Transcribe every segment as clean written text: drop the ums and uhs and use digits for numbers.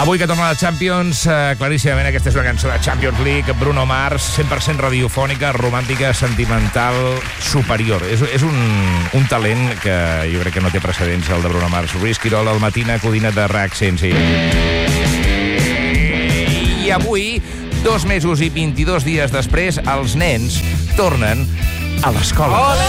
Avui que torna la Champions, claríssimament aquesta és una cançó de Champions League, Bruno Mars, 100% radiofònica, romàntica, sentimental, superior. És un talent que jo crec que no té precedents, el de Bruno Mars. Ruiz Quirol, al Matina, Codina de RAC 105. I avui, 2 mesos i 22 dies després, els nens tornen a l'escola. Olé!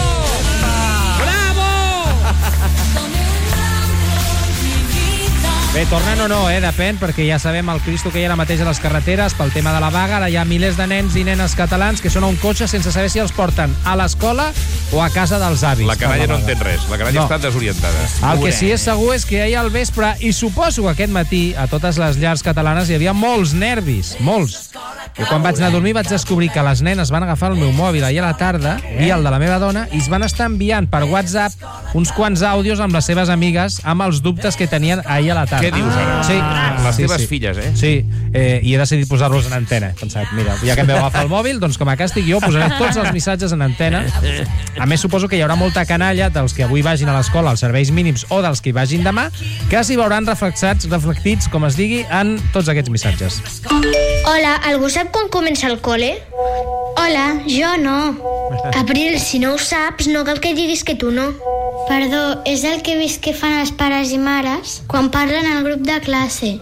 Bé, tornen o no, depèn, perquè ja sabem el Cristo que hi ha ara mateix a les carreteres pel tema de la vaga. Ara hi ha milers de nens i nenes catalans que són a un cotxe sense saber si els porten a l'escola o a casa dels avis. La canalla no entén res, la canalla està desorientada. El que sí és segur és que ahir al vespre, i suposo que aquest matí, a totes les llars catalanes hi havia molts nervis, molts. Jo quan vaig anar a dormir vaig descobrir que les nenes van agafar el meu mòbil ahir a la tarda, i el de la meva dona, i es van estar enviant per WhatsApp uns quants àudios amb les seves amigues amb els dubtes que tenien ahir a la tarda. Què dius ara? Sí. Les teves filles, eh? Sí, i he decidit posar-los en antena. He pensat, mira, ja que em veu agafar el mòbil, doncs com a càstig jo posaré tots els missatges en antena. A més, suposo que hi haurà molta canalla dels que avui vagin a l'escola als serveis mínims o dels que hi vagin demà, que s'hi veuran reflectits, com es digui, en tots aquests missatges. Hola, algú sap quan comença el col·le? Hola, jo no. Abril, si no ho saps, no cal que diguis que tu no. Perdó, és el que he vist que fan els pares i mares quan parlen al grup de classe.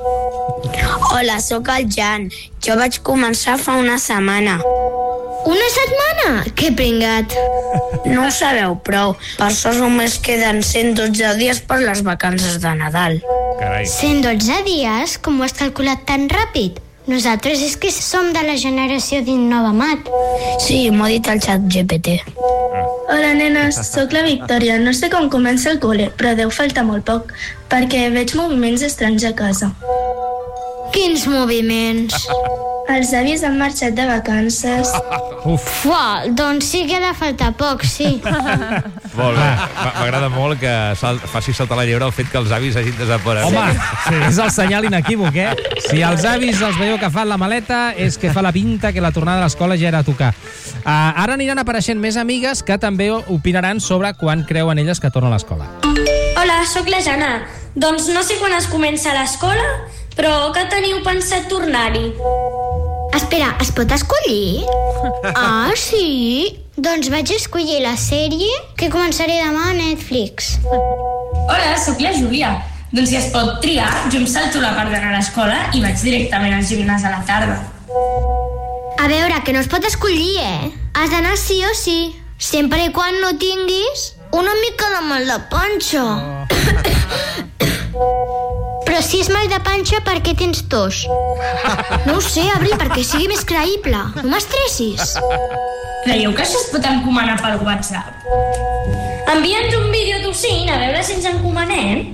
Hola, sóc el Jan. Jo vaig començar fa una setmana. Una setmana? Que pringat. No ho sabeu prou. Per això només queden 112 dies per les vacances de Nadal. Carai. 112 dies? Com ho has calculat tan ràpid? Nosaltres és que som de la generació d'Innovamat. Sí, m'ho ha dit el xat GPT. Hola, nenes, sóc la Victòria. No sé com comença el col·le, però deu faltar molt poc, perquè veig moviments estranys a casa. Quins moviments? Els avis han marxat de vacances. Fuà, doncs sí que ha de faltar poc, sí. Molt bé. M'agrada molt que faci saltar la llebre el fet que els avis hagin desaparegut. Home, és el senyal inequívoc, Si els avis els veieu que fan la maleta, és que fa la pinta que la tornada a l'escola ja era a tocar. Ara aniran apareixent més amigues que també opinaran sobre quan creuen elles que torna a l'escola. Hola, sóc la Jana. Doncs no sé quan es comença l'escola, però que teniu pensat tornar-hi? Espera, es pot escollir? Ah, sí? Doncs vaig escollir la sèrie que començaré demà a Netflix. Hola, sóc la Júlia. Doncs si es pot triar, jo em salto la part d'anar a l'escola i vaig directament al gimnàs a la tarda. A veure, que no es pot escollir, Has d'anar sí o sí, sempre i quan no tinguis una mica de mal de panxa. Però si és mal de panxa, per què tens tos? No ho sé, Abril, perquè sigui més creïble. No m'estressis. Creieu que això es pot encomanar pel WhatsApp? Envia'ns un vídeo tossint, a veure si ens encomanem.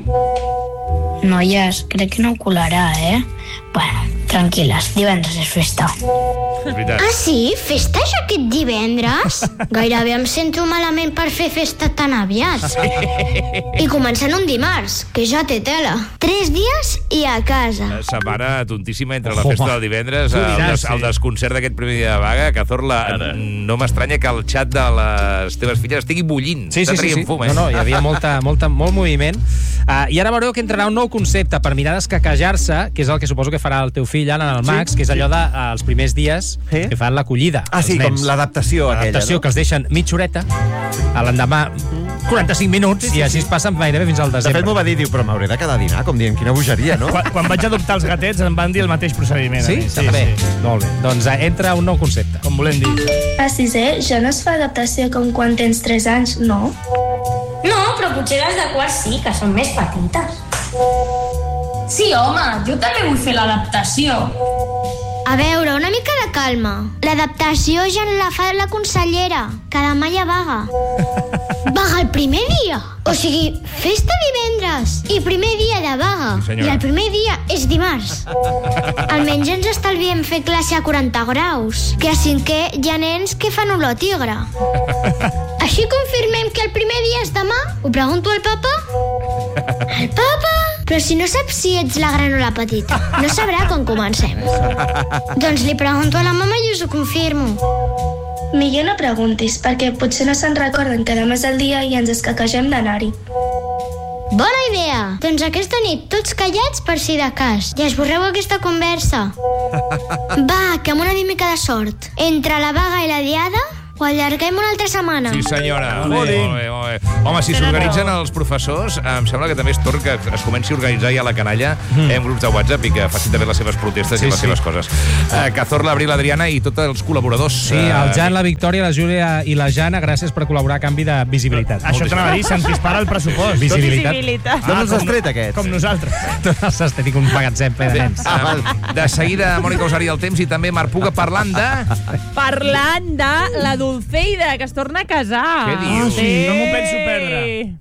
Noies, crec que no ho colarà, Bueno, tranquil·les, divendres és festa. És veritat. Ah, sí? Festa ja aquest divendres? Gairebé em sento malament per fer festa tan aviat. I començant un dimarts, que ja té tela. 3 dies i a casa. Setmana tontíssima entre la festa del divendres, el desconcert d'aquest primer dia de vaga. Cazorla, no m'estranya que el xat de les teves filles estigui bullint. Sí. Fum, No, hi havia molt moviment. I ara veureu que entrarà un nou concepte per mirar d'escaquejar-se, que és el que suposo que farà el teu fill, en el Max, que és allò dels primers dies que fan l'acollida. Ah, sí, com l'adaptació aquella, l'adaptació, que els deixen mitja horeta, a l'endemà 45 minuts, i així es passen gairebé fins al desembre. De fet, m'ho va dir, diu, però m'hauré de quedar a dinar, com dient, quina bogeria, no? Quan vaig adoptar els gatets em van dir el mateix procediment. Sí? També. Molt bé. Doncs entra un nou concepte. Com volem dir. A 6è ja no es fa adaptació com quan tens 3 anys, no? No, però potser les de quart sí, que són més petites. Sí, home, jo també vull fer l'adaptació. A veure, una mica de calma. L'adaptació ja la fa la consellera, que demà hi ha vaga. Vaga el primer dia? O sigui, festa divendres i primer dia de vaga. Sí, I el primer dia és dimarts. Almenys ens estalviem fer classe a 40 graus, que a 5è hi ha nens que fan olor a tigre. Així confirmem que el primer dia és demà? Ho pregunto al papa? El papa? Però si no saps si ets la gran o la petita, no sabrà quan comencem. Doncs li pregunto a la mama i us ho confirmo. Millor no preguntis, perquè potser no se'n recorden que demà és el dia i ens escaquegem d'anar-hi. Bona idea! Doncs aquesta nit tots callats per si de cas. I esborreu aquesta conversa. Va, que amb una mica de sort. Entre la vaga i la diada, ho allarguem una altra setmana. Sí, senyora. Molt bé. Home, si s'organitzen els professors, em sembla que també és torn que es comenci a organitzar ja la canalla en grups de WhatsApp i que facin també les seves protestes i les seves coses. Cazor, l'Abril, l'Adriana i tots els col·laboradors. Sí, el Jan, la Victòria, la Júlia i la Jana, gràcies per col·laborar a canvi de visibilitat. Això t'anava a dir, se'ns dispara el pressupost. Visibilitat. D'on els has tret, aquests? Com nosaltres. Tots els tinc un magatzem ple de nens. De seguida, Mònica Usari al temps i també Marc Puga parlant de... Parlant de la Dulceida, que es torna a casar. Què dius? No m'ho penso perdre.